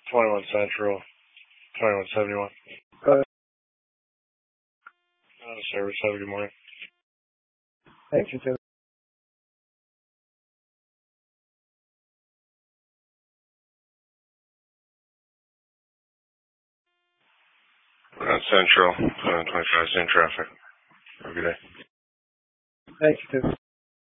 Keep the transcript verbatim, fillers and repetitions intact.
twenty-one Central, twenty-one seventy-one. Uh, Uh, service, have a good morning. thanks, you too. Uh, Central, uh, twenty-five, same traffic. Have a good day. Thanks, you too.